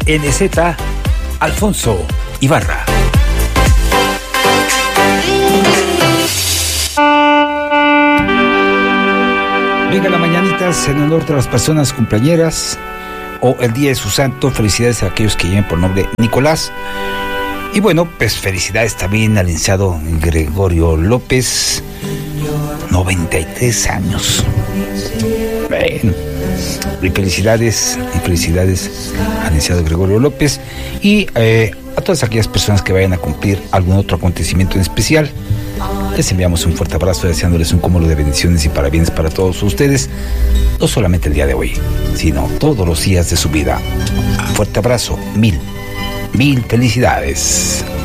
NZ Alfonso Ibarra. Venga, las mañanitas en honor de las personas cumpleañeras o el día de su santo. Felicidades a aquellos que lleven por nombre Nicolás. Y bueno, pues felicidades también al licenciado Gregorio López, 93 años. Bueno, y felicidades al licenciado Gregorio López y a todas aquellas personas que vayan a cumplir algún otro acontecimiento en especial. Les enviamos un fuerte abrazo, deseándoles un cúmulo de bendiciones y parabienes para todos ustedes, no solamente el día de hoy, sino todos los días de su vida. Un fuerte abrazo, mil felicidades.